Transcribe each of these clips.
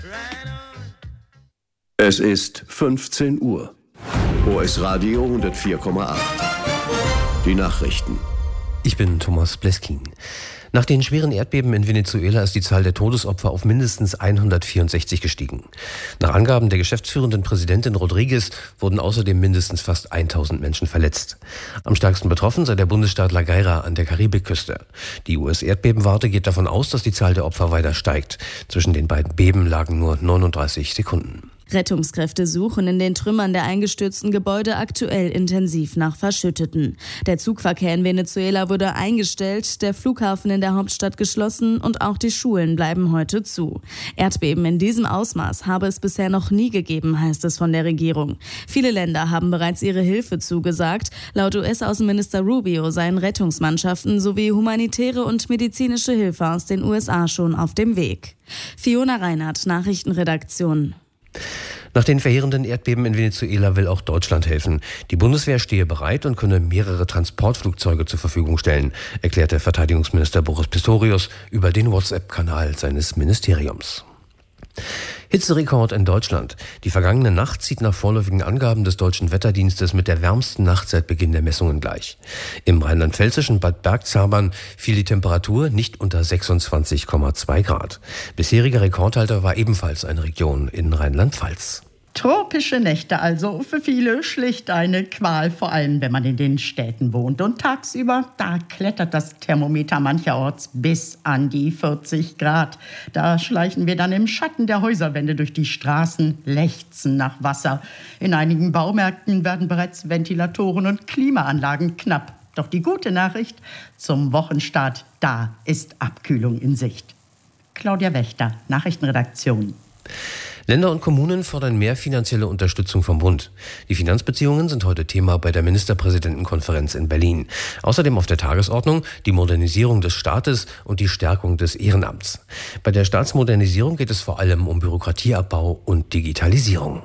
Es ist 15 Uhr. OS Radio 104,8. Die Nachrichten. Ich bin Thomas Bleskin. Nach den schweren Erdbeben in Venezuela ist die Zahl der Todesopfer auf mindestens 164 gestiegen. Nach Angaben der geschäftsführenden Präsidentin Rodriguez wurden außerdem mindestens fast 1000 Menschen verletzt. Am stärksten betroffen sei der Bundesstaat La Guaira an der Karibikküste. Die US-Erdbebenwarte geht davon aus, dass die Zahl der Opfer weiter steigt. Zwischen den beiden Beben lagen nur 39 Sekunden. Rettungskräfte suchen in den Trümmern der eingestürzten Gebäude aktuell intensiv nach Verschütteten. Der Zugverkehr in Venezuela wurde eingestellt, der Flughafen in der Hauptstadt geschlossen und auch die Schulen bleiben heute zu. Erdbeben in diesem Ausmaß habe es bisher noch nie gegeben, heißt es von der Regierung. Viele Länder haben bereits ihre Hilfe zugesagt. Laut US-Außenminister Rubio seien Rettungsmannschaften sowie humanitäre und medizinische Hilfe aus den USA schon auf dem Weg. Fiona Reinhardt, Nachrichtenredaktion. Nach den verheerenden Erdbeben in Venezuela will auch Deutschland helfen. Die Bundeswehr stehe bereit und könne mehrere Transportflugzeuge zur Verfügung stellen, erklärte Verteidigungsminister Boris Pistorius über den WhatsApp-Kanal seines Ministeriums. Hitzerekord in Deutschland. Die vergangene Nacht zieht nach vorläufigen Angaben des Deutschen Wetterdienstes mit der wärmsten Nacht seit Beginn der Messungen gleich. Im rheinland-pfälzischen Bad Bergzabern fiel die Temperatur nicht unter 26,2 Grad. Bisheriger Rekordhalter war ebenfalls eine Region in Rheinland-Pfalz. Tropische Nächte also, für viele schlicht eine Qual, vor allem wenn man in den Städten wohnt. Und tagsüber, da klettert das Thermometer mancherorts bis an die 40 Grad. Da schleichen wir dann im Schatten der Häuserwände durch die Straßen, lechzen nach Wasser. In einigen Baumärkten werden bereits Ventilatoren und Klimaanlagen knapp. Doch die gute Nachricht, zum Wochenstart, da ist Abkühlung in Sicht. Claudia Wächter, Nachrichtenredaktion. Länder und Kommunen fordern mehr finanzielle Unterstützung vom Bund. Die Finanzbeziehungen sind heute Thema bei der Ministerpräsidentenkonferenz in Berlin. Außerdem auf der Tagesordnung die Modernisierung des Staates und die Stärkung des Ehrenamts. Bei der Staatsmodernisierung geht es vor allem um Bürokratieabbau und Digitalisierung.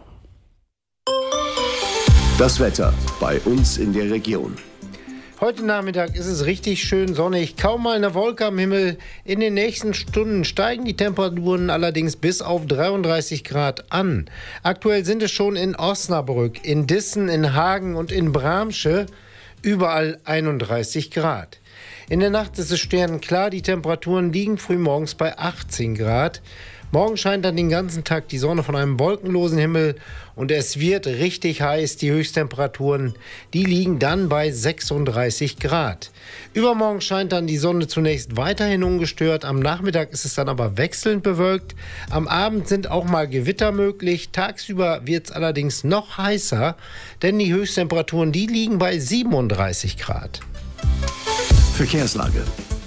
Das Wetter bei uns in der Region. Heute Nachmittag ist es richtig schön sonnig, kaum mal eine Wolke am Himmel. In den nächsten Stunden steigen die Temperaturen allerdings bis auf 33 Grad an. Aktuell sind es schon in Osnabrück, in Dissen, in Hagen und in Bramsche überall 31 Grad. In der Nacht ist es sternenklar, die Temperaturen liegen frühmorgens bei 18 Grad. Morgen scheint dann den ganzen Tag die Sonne von einem wolkenlosen Himmel und es wird richtig heiß. Die Höchsttemperaturen, die liegen dann bei 36 Grad. Übermorgen scheint dann die Sonne zunächst weiterhin ungestört. Am Nachmittag ist es dann aber wechselnd bewölkt. Am Abend sind auch mal Gewitter möglich. Tagsüber wird es allerdings noch heißer, denn die Höchsttemperaturen, die liegen bei 37 Grad. Verkehrslage.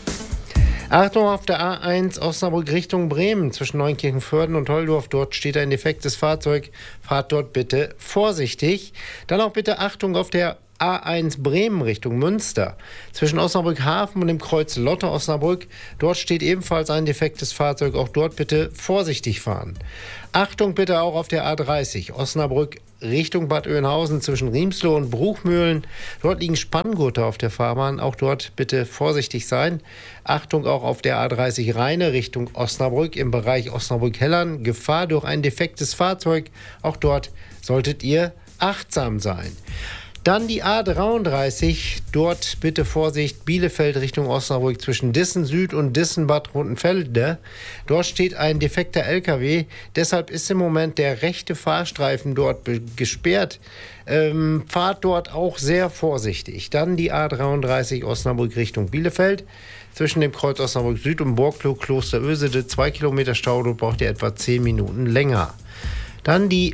Achtung auf der A1 Osnabrück Richtung Bremen zwischen Neunkirchen-Vörden und Holdorf. Dort steht ein defektes Fahrzeug. Fahrt dort bitte vorsichtig. Dann auch bitte Achtung auf der A1 Bremen Richtung Münster. Zwischen Osnabrück Hafen und dem Kreuz Lotte Osnabrück. Dort steht ebenfalls ein defektes Fahrzeug. Auch dort bitte vorsichtig fahren. Achtung bitte auch auf der A30 Osnabrück Richtung Bad Oeynhausen zwischen Riemsloh und Bruchmühlen. Dort liegen Spanngurte auf der Fahrbahn. Auch dort bitte vorsichtig sein. Achtung auch auf der A30 Rheine Richtung Osnabrück im Bereich Osnabrück-Hellern. Gefahr durch ein defektes Fahrzeug. Auch dort solltet ihr achtsam sein. Dann die A33, dort bitte Vorsicht, Bielefeld Richtung Osnabrück zwischen Dissen Süd und Dissen Bad Rotenfelde. Dort steht ein defekter LKW, deshalb ist im Moment der rechte Fahrstreifen dort gesperrt. Fahrt dort auch sehr vorsichtig. Dann die A33 Osnabrück Richtung Bielefeld. Zwischen dem Kreuz Osnabrück Süd und Burgkloh Kloster Ösede 2 Kilometer Stau, dort braucht ihr etwa 10 Minuten länger. Dann die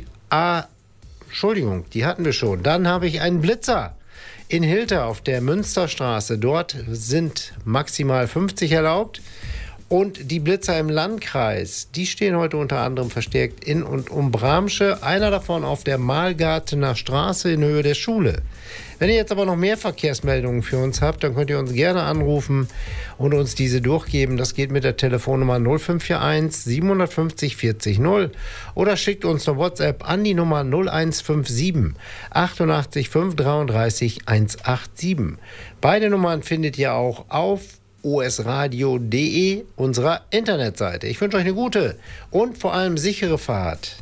die hatten wir schon. Dann habe ich einen Blitzer in Hilter auf der Münsterstraße. Dort sind maximal 50 erlaubt. Und die Blitzer im Landkreis, die stehen heute unter anderem verstärkt in und um Bramsche. Einer davon auf der Malgartener Straße in Höhe der Schule. Wenn ihr jetzt aber noch mehr Verkehrsmeldungen für uns habt, dann könnt ihr uns gerne anrufen und uns diese durchgeben. Das geht mit der Telefonnummer 0541 750 40 0 oder schickt uns eine WhatsApp an die Nummer 0157 88 533 187. Beide Nummern findet ihr auch auf osradio.de, unserer Internetseite. Ich wünsche euch eine gute und vor allem sichere Fahrt.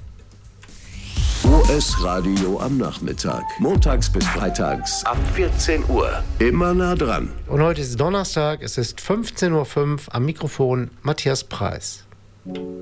OS Radio am Nachmittag. Montags bis freitags ab 14 Uhr. Immer nah dran. Und heute ist Donnerstag, es ist 15:05 Uhr, am Mikrofon Matthias Preis.